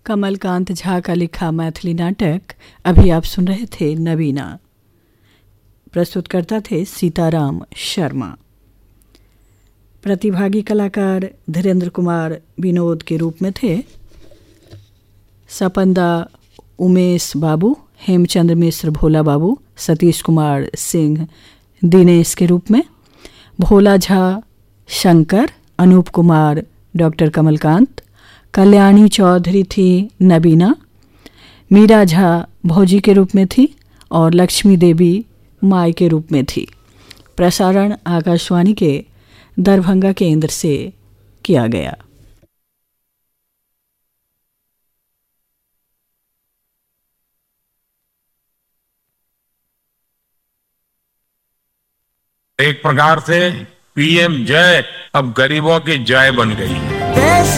कमलकांत झा का लिखा मैथिली नाटक अभी आप सुन रहे थे नवीना। प्रस्तुतकर्ता थे सीताराम शर्मा। प्रतिभागी कलाकार धीरेन्द्र कुमार विनोद के रूप में थे, सपंदा उमेश बाबू, हेमचंद्र मिश्र भोला बाबू, सतीश कुमार सिंह दिनेश के रूप में, भोला झा शंकर, अनूप कुमार डॉक्टर कमलकांत, कल्याणी चौधरी थी नबीना, मीरा झा भौजी के रूप में थी और लक्ष्मी देवी माई के रूप में थी। प्रसारण आकाशवाणी के दरभंगा केंद्र से किया गया। एक प्रकार से पीएम जय अब गरीबों की जय बन गई है।